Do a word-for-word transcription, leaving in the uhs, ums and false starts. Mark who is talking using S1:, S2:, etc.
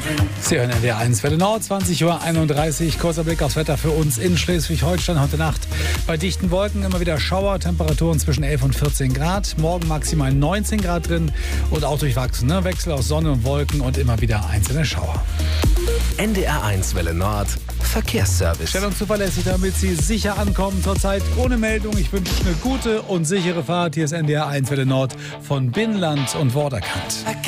S1: Sie hören N D R eins Welle Nord, zwanzig Uhr einunddreißig. Kurzer Blick aufs Wetter für uns in Schleswig-Holstein. Heute Nacht bei dichten Wolken immer wieder Schauer, Temperaturen zwischen elf und vierzehn Grad. Morgen maximal neunzehn Grad drin und auch durchwachsen. Ne? Wechsel aus Sonne und Wolken und immer wieder einzelne Schauer.
S2: N D R eins Welle Nord, Verkehrsservice.
S1: Stellung zuverlässig, damit Sie sicher ankommen. Zurzeit ohne Meldung. Ich wünsche eine gute und sichere Fahrt. Hier ist N D R eins Welle Nord von Binnenland und Worderkant.